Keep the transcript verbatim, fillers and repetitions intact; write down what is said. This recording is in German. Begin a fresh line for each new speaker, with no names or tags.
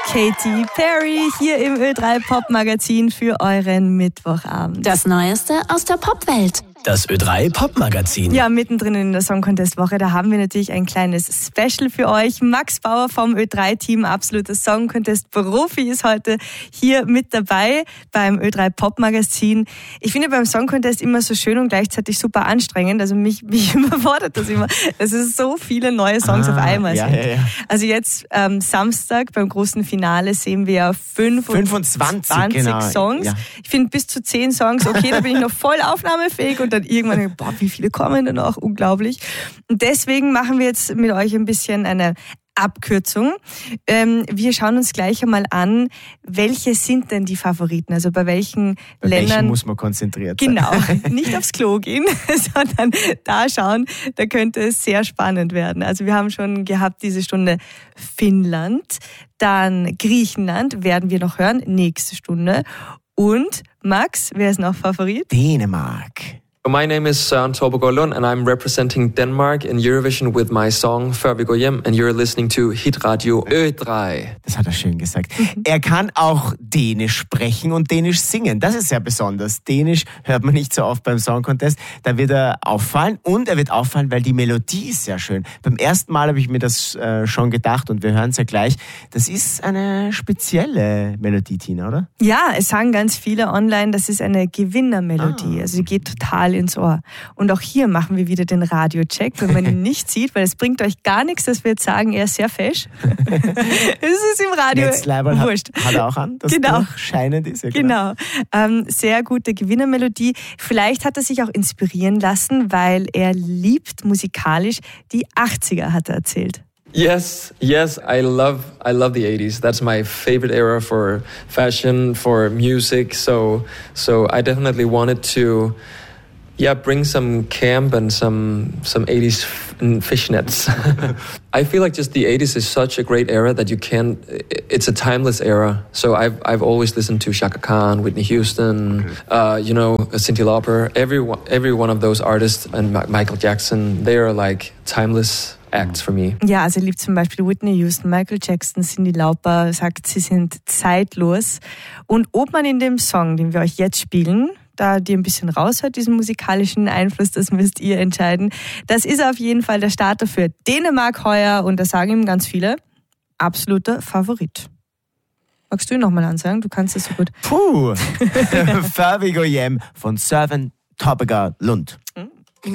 Katy Perry hier im Ö drei Pop Magazin für euren Mittwochabend.
Das Neueste aus der Popwelt.
Das Ö drei Pop Magazin.
Ja, mittendrin in der Song Contest Woche, da haben wir natürlich ein kleines Special für euch. Max Bauer vom Ö drei Team, absoluter Song Contest Profi, ist heute hier mit dabei beim Ö drei Pop Magazin. Ich finde beim Song Contest immer so schön und gleichzeitig super anstrengend. Also mich, mich überfordert das immer. Es ist so viele neue Songs
ah,
auf einmal
ja,
sind.
Ja, ja.
Also jetzt ähm, Samstag beim großen Finale sehen wir ja fünfundzwanzig genau. Songs. Ja. Ich finde bis zu zehn Songs, okay, da bin ich noch voll aufnahmefähig und dann irgendwann, boah, wie viele kommen denn noch? Unglaublich. Und deswegen machen wir jetzt mit euch ein bisschen eine Abkürzung. Ähm, wir schauen uns gleich einmal an, welche sind denn die Favoriten? Also bei welchen
bei
Ländern...
welchen muss man konzentriert sein.
Genau, nicht aufs Klo gehen, sondern da schauen, da könnte es sehr spannend werden. Also wir haben schon gehabt diese Stunde Finnland, dann Griechenland werden wir noch hören, nächste Stunde. Und Max, wer ist noch Favorit?
Dänemark.
My name is Søren Torbo Lund and I'm representing Denmark in Eurovision with my song Før vi går hjem and you're listening to Hit Radio Ö drei.
Das hat er schön gesagt. Er kann auch Dänisch sprechen und Dänisch singen. Das ist sehr besonders. Dänisch hört man nicht so oft beim Song Contest. Da wird er auffallen und er wird auffallen, weil die Melodie ist sehr schön. Beim ersten Mal habe ich mir das äh, schon gedacht und wir hören es ja gleich. Das ist eine spezielle Melodie, Tina, oder?
Ja, es sagen ganz viele online, das ist eine Gewinnermelodie. Ah. Also die geht total ins Ohr. Und auch hier machen wir wieder den Radiocheck, wenn man ihn nicht sieht, weil es bringt euch gar nichts, dass wir jetzt sagen, er ist sehr fesch. Es ist im Radio
Netzleiberl
wurscht.
Hat, hat er auch an, dass
genau.
es scheinend ist. Ja,
genau. Ähm, sehr gute Gewinnermelodie. Vielleicht hat er sich auch inspirieren lassen, weil er liebt musikalisch die achtziger, hat er erzählt.
Yes, yes, I love I love the eighties. That's my favorite era for fashion, for music. So so I definitely wanted to Yeah, bring some camp and some some eighties f- fishnets. I feel like just the eighties is such a great era that you can't. It's a timeless era. So I've I've always listened to Chaka Khan, Whitney Houston, okay. uh, you know, Cyndi Lauper. Every every one of those artists and Ma- Michael Jackson. They are like timeless acts for me.
Ja, also er liebt zum Beispiel Whitney Houston, Michael Jackson, Cyndi Lauper. Sagt, sie sind zeitlos. Und ob man in dem Song, den wir euch jetzt spielen, da die ein bisschen raushört, diesen musikalischen Einfluss, das müsst ihr entscheiden. Das ist auf jeden Fall der Starter für Dänemark heuer und da sagen ihm ganz viele, absoluter Favorit. Magst du ihn nochmal ansagen? Du kannst das so gut.
Puh, Før vi går hjem von Søren Torbo Lund.